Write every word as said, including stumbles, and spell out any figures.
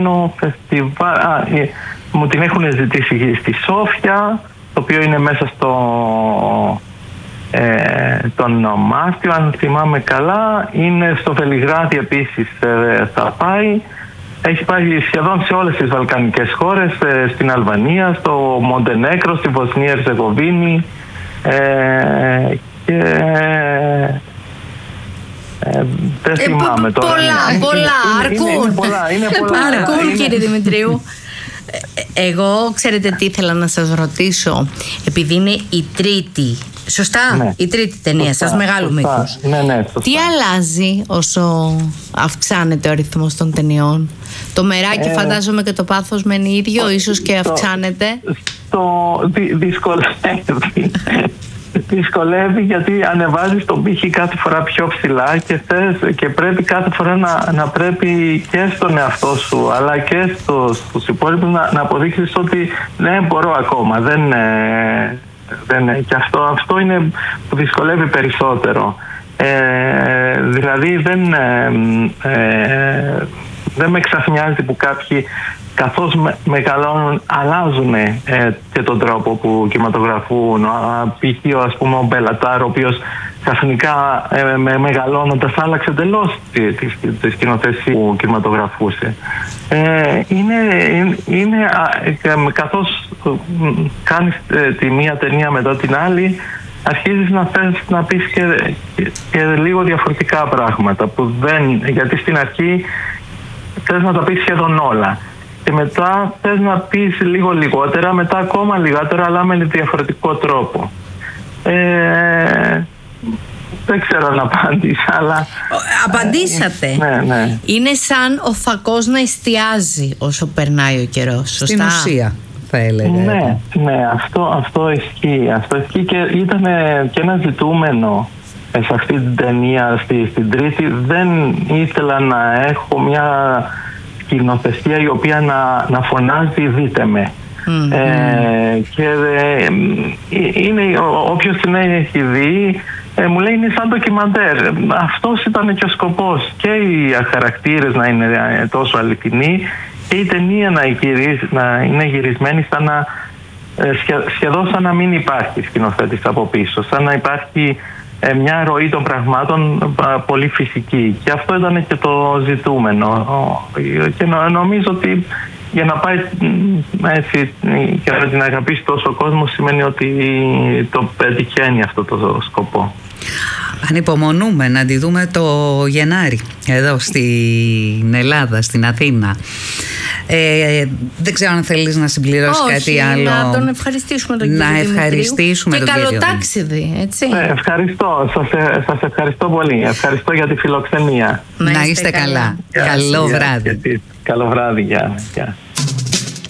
φεστιβάλ. Α, μου την έχουν ζητήσει στη Σόφια, το οποίο είναι μέσα στο ε, τον Μάρτιο, αν θυμάμαι καλά. Είναι στο Βελιγράδι επίσης, ε, θα πάει. Έχει πάει σχεδόν σε όλες τις βαλκανικές χώρες, ε, στην Αλβανία, στο Μοντενέγκρο, στη Βοσνία Ερζεγοβίνη ε, και ε, δεν θυμάμαι ε, τώρα. Πολλά, πολλά, αρκούν. Αρκούν, κύριε Δημητρίου. Εγώ, ξέρετε τι ήθελα να σας ρωτήσω, επειδή είναι η τρίτη, σωστά, ναι, η τρίτη ταινία σας, μεγάλου μήκους. Ναι, ναι, τι αλλάζει όσο αυξάνεται ο αριθμός των ταινιών? Το μεράκι ε, φαντάζομαι και το πάθος μένει ίδιο, το, ίσως και αυξάνεται. Το δυ, δυσκολεύει. Δυσκολεύει γιατί ανεβάζεις τον πύχη κάθε φορά πιο ψηλά και, θες, και πρέπει κάθε φορά να, να πρέπει και στον εαυτό σου αλλά και στο, στους υπόλοιπους να, να αποδείξεις ότι ναι, μπορώ ακόμα. Δεν, ε, δεν, και αυτό, αυτό είναι που δυσκολεύει περισσότερο. Ε, δηλαδή δεν, ε, ε, δεν με ξαφνιάζει που κάποιοι καθώς με, μεγαλώνουν αλλάζουν ε, και τον τρόπο που κινηματογραφούν. Π.χ. ας πούμε ο Μπελατάρ, ο οποίος ξαφνικά ε, με, μεγαλώνοντας άλλαξε εντελώς τη, τη, τη, τη σκηνοθεσία που κινηματογραφούσε. Ε, είναι, είναι ε, καθώς κάνεις ε, τη μία ταινία μετά την άλλη, αρχίζεις να θες να πεις και, και, και λίγο διαφορετικά πράγματα που δεν, γιατί στην αρχή θες να τα πεις σχεδόν όλα και μετά θες να πεις λίγο λιγότερα, μετά ακόμα λιγότερα, αλλά με διαφορετικό τρόπο. Ε, δεν ξέρω αν απάντησα, αλλά... Απαντήσατε. Ε, ναι, ναι. Είναι σαν ο φακός να εστιάζει όσο περνάει ο καιρός, σωστά? Στην ουσία, θα έλεγα. Ναι, ναι, αυτό, αυτό ισχύει. Αυτό ισχύει και ήταν και ένα ζητούμενο σε αυτή την ταινία, στη, στην τρίτη. Δεν ήθελα να έχω μια σκηνοθεσία η οποία να, να φωνάζει «δείτε με». Mm-hmm. Ε, και ε, είναι, όποιος την έχει δει ε, μου λέει είναι σαν ντοκιμαντέρ. Αυτός ήταν και ο σκοπός, και οι χαρακτήρες να είναι τόσο αληθινοί και η ταινία να, γυρίσει, να είναι γυρισμένη σαν να, σχεδόν σαν να μην υπάρχει σκηνοθέτης από πίσω, σαν να υπάρχει μια ροή των πραγμάτων πολύ φυσική, και αυτό ήταν και το ζητούμενο, και νομίζω ότι για να πάει έτσι και να την αγαπήσει τόσο ο κόσμος σημαίνει ότι το πετυχαίνει αυτό το σκοπό. Ανυπομονούμε να τη δούμε το Γενάρη εδώ στην Ελλάδα, στην Αθήνα. Ε, δεν ξέρω αν θέλεις να συμπληρώσεις Όχι, κάτι άλλο. Να τον ευχαριστήσουμε τον κύριο Να ευχαριστήσουμε Δημητρίου. τον και κύριο. καλό ταξίδι, έτσι. Ε, ευχαριστώ. Σας, σας ευχαριστώ πολύ. Ευχαριστώ για τη φιλοξενία. Να είστε, να είστε καλά. καλά. Καλό βράδυ. Καλό βράδυ. Γεια.